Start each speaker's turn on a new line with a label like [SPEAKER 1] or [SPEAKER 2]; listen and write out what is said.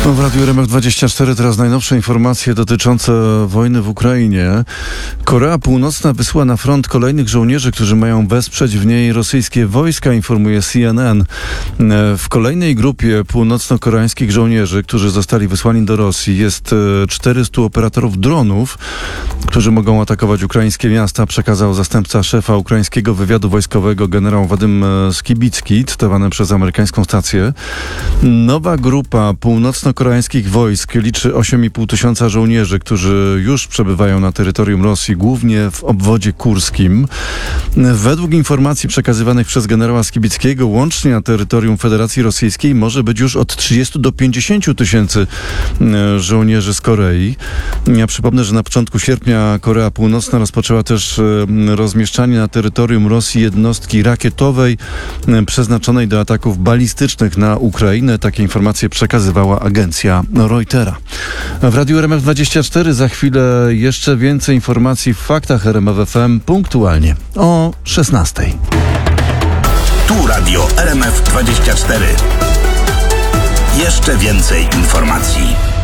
[SPEAKER 1] W Radiu RMF24 teraz najnowsze informacje dotyczące wojny w Ukrainie. Korea Północna wysyła na front kolejnych żołnierzy, którzy mają wesprzeć w niej rosyjskie wojska, informuje CNN. W kolejnej grupie północno-koreańskich żołnierzy, którzy zostali wysłani do Rosji, jest 400 operatorów dronów, którzy mogą atakować ukraińskie miasta, przekazał zastępca szefa ukraińskiego wywiadu wojskowego generał Wadym Skibicki, cytowany przez amerykańską stację. Nowa grupa północno-koreańskich wojsk liczy 8,5 tysiąca żołnierzy, którzy już przebywają na terytorium Rosji, głównie w obwodzie kurskim. Według informacji przekazywanych przez generała Skibickiego, łącznie na terytorium Federacji Rosyjskiej może być już od 30 do 50 tysięcy żołnierzy z Korei. Ja przypomnę, że na początku sierpnia Korea Północna rozpoczęła też rozmieszczanie na terytorium Rosji jednostki rakietowej przeznaczonej do ataków balistycznych na Ukrainę. Takie informacje przekazywała agencja Reutera. W Radiu RMF24 za chwilę jeszcze więcej informacji w faktach RMF FM punktualnie o 16:00.
[SPEAKER 2] Tu Radio RMF24. Jeszcze więcej informacji.